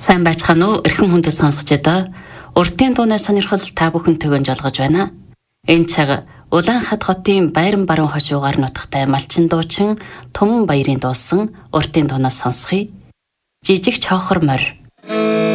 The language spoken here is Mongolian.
Сайн байцгаана уу? Эрхэм хүндэт сонсогч одоо уртын дууны сонирхол та бүхэнтэйг жолгож байна. Энэ цаг Улаанхад хотын Байран баруун хошуугаар нутагтай малчин дуучин Туман баярын дуулсан уртын дуунаас сонсхий. Жижиг чоохор морь.